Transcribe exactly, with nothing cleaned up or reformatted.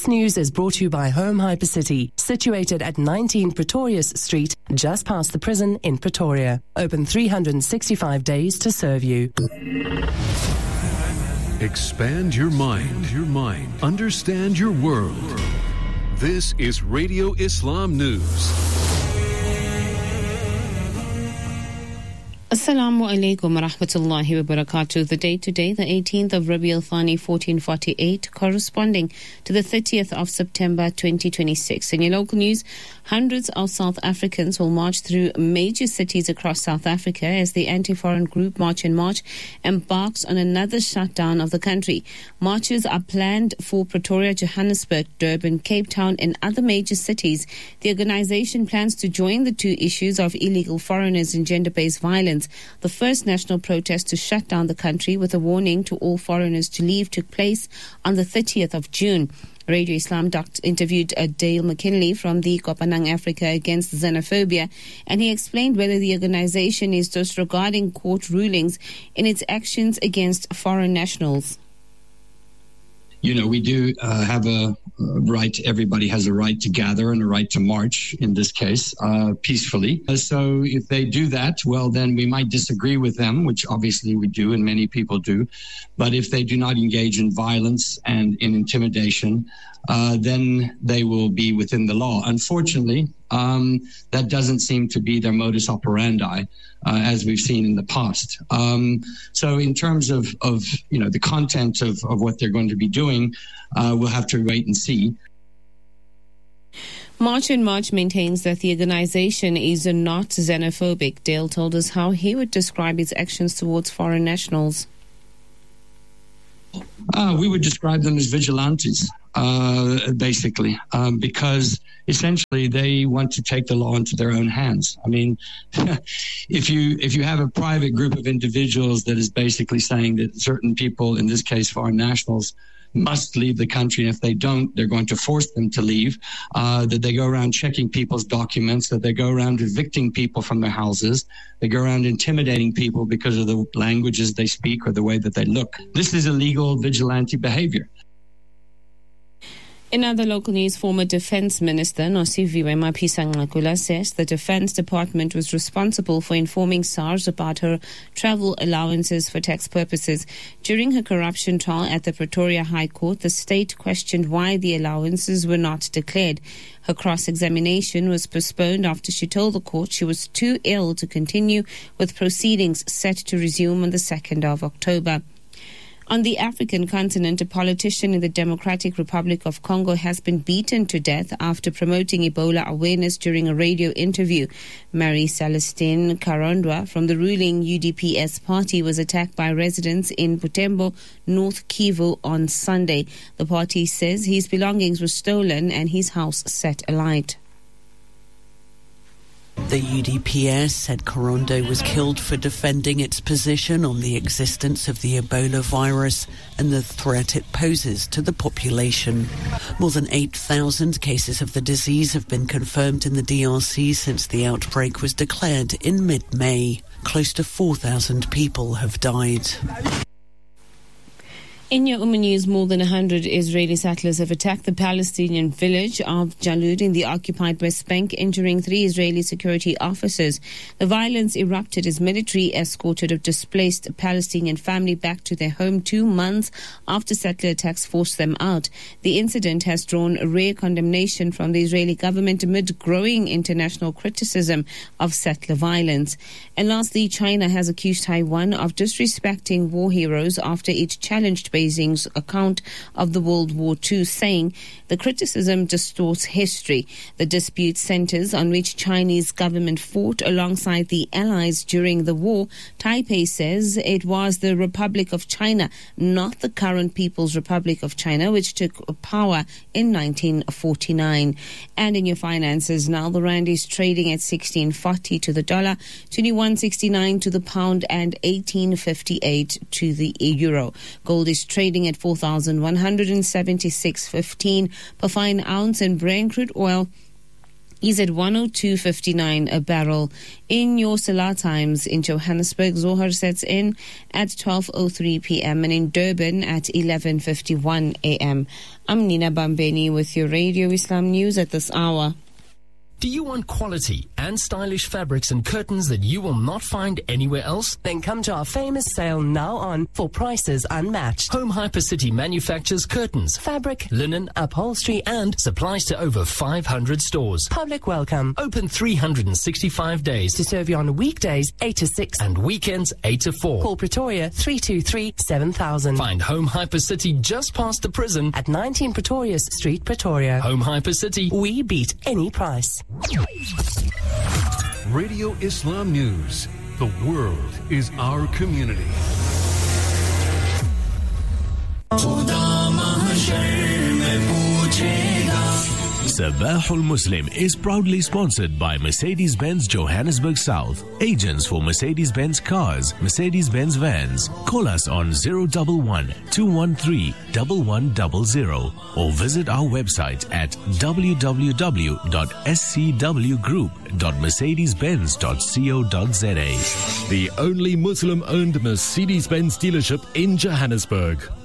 This news is brought to you by Home Hypercity, situated at nineteen Pretorius Street, just past the prison in Pretoria. Open three hundred sixty-five days to serve you. Expand your mind, your mind. Understand your world. This is Radio Islam News. Assalamu alaikum wa rahmatullahi wa barakatuh. The date today, the eighteenth of Rabiul Thani fourteen forty-eight, corresponding to the thirtieth of September twenty twenty-six. In your local news, hundreds of South Africans will march through major cities across South Africa as the anti-foreign group March in March embarks on another shutdown of the country. Marches are planned for Pretoria, Johannesburg, Durban, Cape Town and other major cities. The organisation plans to join the two issues of illegal foreigners and gender-based violence. The first national protest to shut down the country with a warning to all foreigners to leave took place on the thirtieth of June. Radio Islam doc- interviewed uh, Dale McKinley from the Kopanang Africa Against Xenophobia, and he explained whether the organisation is disregarding court rulings in its actions against foreign nationals. You know, we do uh, have a, a right, everybody has a right to gather and a right to march, in this case, uh, peacefully. Uh, so if they do that, well, then we might disagree with them, which obviously we do and many people do. But if they do not engage in violence and in intimidation, uh, then they will be within the law. Unfortunately, um, that doesn't seem to be their modus operandi, uh, as we've seen in the past. Um, so in terms of, of, you know, the content of, of what they're going to be doing, uh, we'll have to wait and see. March in March maintains that the organisation is not xenophobic. Dale told us how he would describe its actions towards foreign nationals. Uh, we would describe them as vigilantes, uh, basically, um, because essentially they want to take the law into their own hands. I mean, if you if you have a private group of individuals that is basically saying that certain people, in this case foreign nationals, must leave the country, and if they don't, they're going to force them to leave, uh, that they go around checking people's documents, that they go around evicting people from their houses, they go around intimidating people because of the languages they speak or the way that they look. This is illegal vigilante behavior. In other local news, former Defence Minister Nosiviwe Mapisa-Nqakula says the Defence Department was responsible for informing SARS about her travel allowances for tax purposes. During her corruption trial at the Pretoria High Court, the state questioned why the allowances were not declared. Her cross-examination was postponed after she told the court she was too ill to continue with proceedings set to resume on the second of October. On the African continent, a politician in the Democratic Republic of Congo has been beaten to death after promoting Ebola awareness during a radio interview. Marie Celestine Karondwa from the ruling U D P S party was attacked by residents in Butembo, North Kivu on Sunday. The party says his belongings were stolen and his house set alight. The U D P S said Karondo was killed for defending its position on the existence of the Ebola virus and the threat it poses to the population. More than eight thousand cases of the disease have been confirmed in the D R C since the outbreak was declared in mid-May. Close to four thousand people have died. In your Umm News, more than one hundred Israeli settlers have attacked the Palestinian village of Jalud in the occupied West Bank, injuring three Israeli security officers. The violence erupted as military escorted a displaced Palestinian family back to their home two months after settler attacks forced them out. The incident has drawn rare condemnation from the Israeli government amid growing international criticism of settler violence. And lastly, China has accused Taiwan of disrespecting war heroes after it challenged Beijing's account of the World War Two, saying the criticism distorts history. The dispute centers on which Chinese government fought alongside the Allies during the war. Taipei says it was the Republic of China, not the current People's Republic of China, which took power in nineteen forty-nine. And in your finances now, the rand is trading at sixteen forty to the dollar, twenty-one sixty-nine to the pound, and eighteen fifty-eight to the euro. Gold is trading at four thousand one hundred seventy-six fifteen per fine ounce, and Brent crude oil He's at one oh two fifty-nine a barrel. In your Salah times in Johannesburg, Zohar sets in at twelve oh three p.m. and in Durban at eleven fifty-one a.m. I'm Nina Bambeni with your Radio Islam News at this hour. Do you want quality and stylish fabrics and curtains that you will not find anywhere else? Then come to our famous sale now on for prices unmatched. Home Hypercity manufactures curtains, Fabric, linen, upholstery and supplies to over five hundred stores. Public welcome. Open three hundred sixty-five days To serve you on weekdays eight to six and weekends eight to four. Call Pretoria three two three, seven thousand. Find Home Hypercity just past the prison At nineteen Pretorius Street, Pretoria. Home Hypercity. We beat any price. Radio Islam News. The world is our community. Sabahul Muslim is proudly sponsored by Mercedes-Benz Johannesburg South. Agents for Mercedes-Benz cars, Mercedes-Benz vans. Call us on zero one one, two one three, one one zero zero or visit our website at w w w dot s c w group dot mercedes benz dot co dot z a. The only Muslim-owned Mercedes-Benz dealership in Johannesburg.